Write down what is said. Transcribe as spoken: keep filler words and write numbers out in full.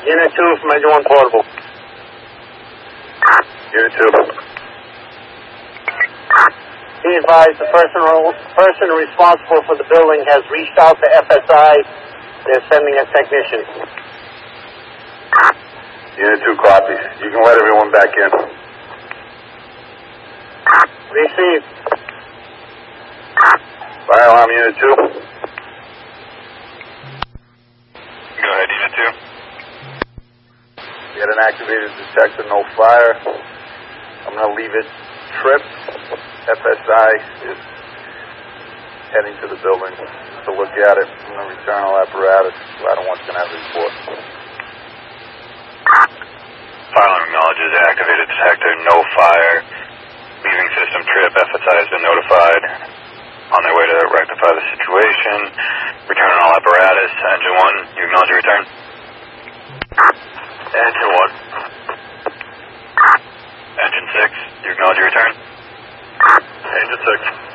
Unit two from Engine one Portable. Unit two. Be advised, the person, person responsible for the building has reached out to F S I. They're sending a technician. Unit two copies. You can let everyone back in. Received. Fire alarm, Unit two. Go ahead, Unit two. We had an activated detector, no fire. I'm going to leave it tripped. F S I is heading to the building to look at it. I'm going to return all apparatus. I don't want to have a report. Fire alarm acknowledges activated detector, no fire. Leaving system trip, F S I has been notified. On their way to rectify the situation. Return all apparatus. Engine one, you acknowledge your return? Engine one. Engine six, you acknowledge your return? Engine six.